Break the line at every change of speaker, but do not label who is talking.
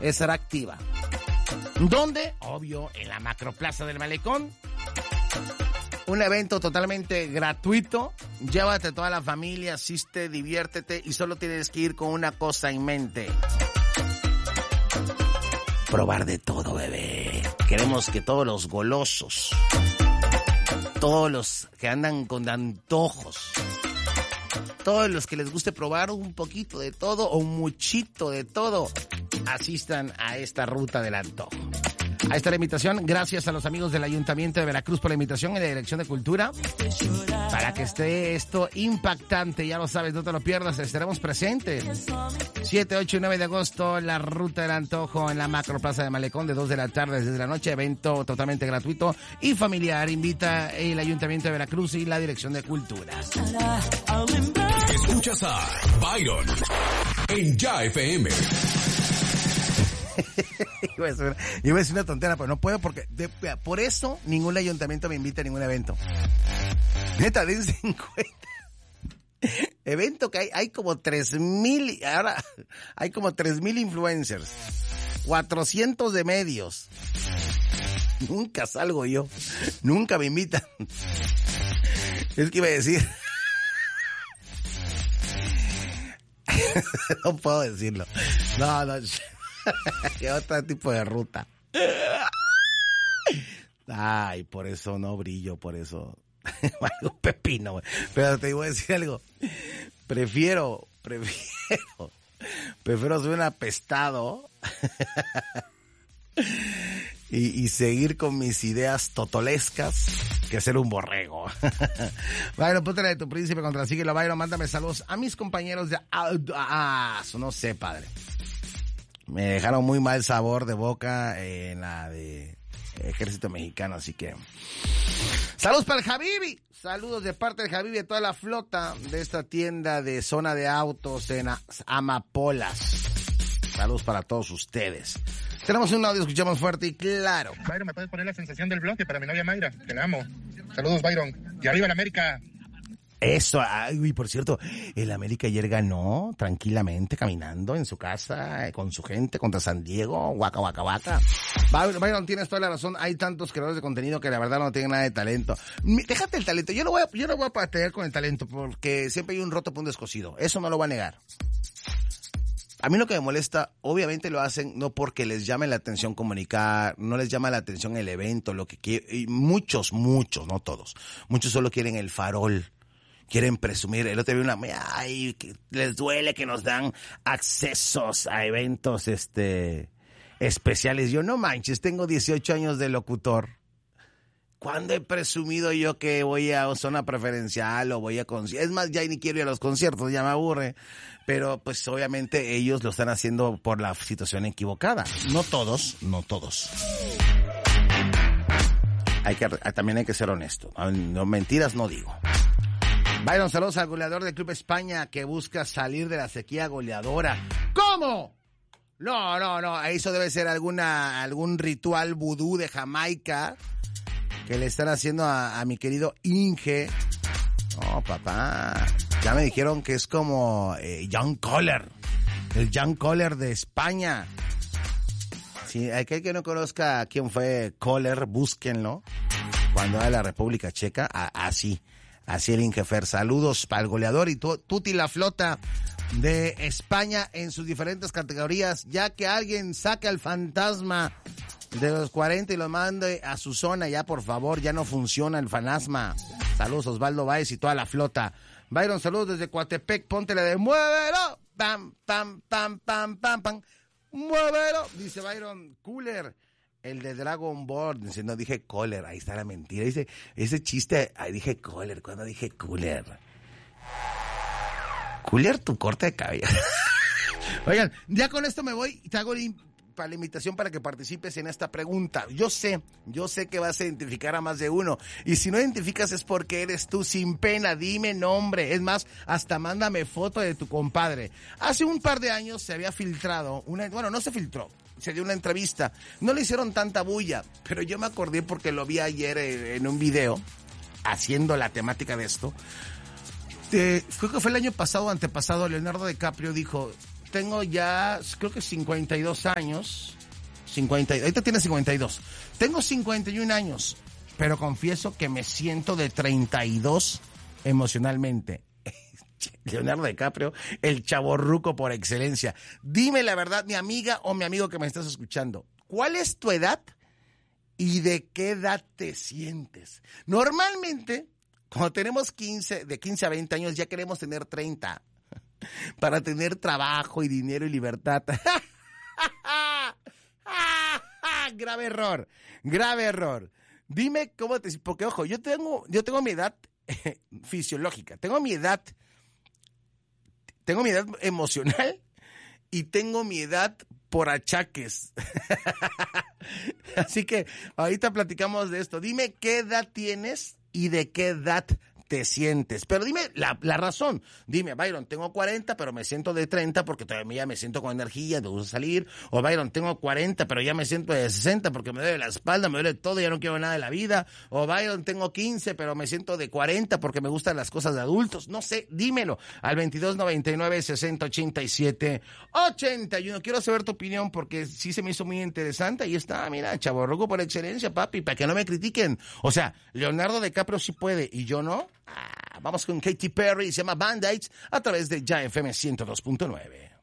estará activa. ¿Dónde? Obvio, en la Macroplaza del Malecón. Un evento totalmente gratuito. Llévate toda la familia, asiste, diviértete y solo tienes que ir con una cosa en mente. Probar de todo, bebé. Queremos que todos los golosos, todos los que andan con antojos, todos los que les guste probar un poquito de todo o un muchito de todo, asistan a esta ruta del antojo. Ahí está la invitación. Gracias a los amigos del Ayuntamiento de Veracruz por la invitación y la Dirección de Cultura. Para que esté esto impactante, ya lo sabes, no te lo pierdas, estaremos presentes. 7, 8 y 9 de agosto, la ruta del antojo en la Macroplaza de Malecón de 2 de la tarde desde la noche. Evento totalmente gratuito y familiar. Invita el Ayuntamiento de Veracruz y la Dirección de Cultura.
Escuchas a Byron en Ya FM.
Iba a decir una tontera, pero no puedo porque por eso ningún ayuntamiento me invita a ningún evento. Neta, dense en cuenta. Evento que hay como 3,000, ahora hay como 3,000 influencers, 400 de medios. Nunca salgo yo, nunca me invitan. Es que iba a decir. No puedo decirlo. No. Que otro tipo de ruta. Ay, por eso no brillo, por eso. Algo pepino, güey. Pero te voy a decir algo. Prefiero ser un apestado y seguir con mis ideas totolescas que ser un borrego. Byron, ponte la de tu príncipe contra síguelo. Byron, mándame saludos a mis compañeros de... no sé, padre. Me dejaron muy mal sabor de boca en la de Ejército Mexicano, así que... ¡Saludos para el Habibi! Saludos de parte del Habibi, de toda la flota de esta tienda de zona de autos en Amapolas. Saludos para todos ustedes. Tenemos un audio, escuchamos fuerte y claro.
Byron, ¿me puedes poner la sensación del bloque para mi novia Mayra? Que la amo. Saludos, Byron. Y arriba en América.
Eso, ay, por cierto, el América ayer ganó tranquilamente, caminando en su casa, con su gente, contra San Diego, guaca. Byron, tienes toda la razón, hay tantos creadores de contenido que la verdad no tienen nada de talento. Déjate el talento, yo no voy a patear con el talento, porque siempre hay un roto por un descosido, eso no lo voy a negar. A mí lo que me molesta, obviamente lo hacen no porque les llame la atención comunicar, no les llama la atención el evento, lo que quieren, muchos, no todos, muchos solo quieren el farol. Quieren presumir. El otro día que les duele que nos dan accesos a eventos especiales. Yo no manches, tengo 18 años de locutor. ¿Cuándo he presumido yo que voy a zona preferencial o voy a conciertos? Es más, ya ni quiero ir a los conciertos, ya me aburre. Pero pues obviamente ellos lo están haciendo por la situación equivocada. No todos. También hay que ser honesto. No, mentiras no digo. Byron, saludos al goleador del Club España que busca salir de la sequía goleadora. ¿Cómo? No. Eso debe ser algún ritual vudú de Jamaica que le están haciendo a mi querido Inge. No, papá. Ya me dijeron que es como John Kohler. El John Kohler de España. Sí, aquel que no conozca quién fue Kohler, búsquenlo. Cuando era la República Checa, Así el Ingefer. Saludos para el goleador y Tuti la flota de España en sus diferentes categorías, ya que alguien saque al fantasma de los 40 y lo mande a su zona, ya por favor, ya no funciona el fantasma. Saludos Osvaldo Báez y toda la flota. Byron, saludos desde Coatepec, ponte la de muévelo, pam, pam, pam, pam, pam, pam, muévelo, dice Byron. Cooler. El de Dragon Ball, no dije Kohler, ahí está la mentira. Dice, ese chiste, ahí dije Kohler, cuando dije Cooler. Cooler, tu corte de cabello. Oigan, ya con esto me voy, te hago la invitación para que participes en esta pregunta. Yo sé que vas a identificar a más de uno. Y si no identificas es porque eres tú, sin pena, dime nombre. Es más, hasta mándame foto de tu compadre. Hace un par de años se había filtrado, no se filtró. Se dio una entrevista, no le hicieron tanta bulla, pero yo me acordé porque lo vi ayer en un video, haciendo la temática de esto. Creo que fue el año pasado o antepasado, Leonardo DiCaprio dijo, tengo ya, creo que 52 años. Ahorita tiene 52. Tengo 51 años, pero confieso que me siento de 32 emocionalmente. Leonardo DiCaprio, el chavorruco por excelencia. Dime la verdad, mi amiga o mi amigo que me estás escuchando, ¿cuál es tu edad y de qué edad te sientes? Normalmente, cuando tenemos de 15 a 20 años, ya queremos tener 30 para tener trabajo y dinero y libertad. Grave error. Dime cómo te... Porque, ojo, yo tengo mi edad fisiológica, tengo mi edad emocional y tengo mi edad por achaques. Así que ahorita platicamos de esto. Dime qué edad tienes y de qué edad te sientes. Pero dime la razón. Dime, Byron, tengo 40, pero me siento de 30 porque todavía me siento con energía, me gusta salir. O Byron, tengo 40, pero ya me siento de 60 porque me duele la espalda, me duele todo, ya no quiero nada de la vida. O Byron, tengo 15, pero me siento de 40 porque me gustan las cosas de adultos. No sé, dímelo. Al 2299-6087-81. Quiero saber tu opinión porque sí se me hizo muy interesante. Ahí está, mira, chavorruco por excelencia, papi, para que no me critiquen. O sea, Leonardo DiCaprio sí puede y yo no. Vamos con Katy Perry, se llama Band-Aids a través de JFM 102.9.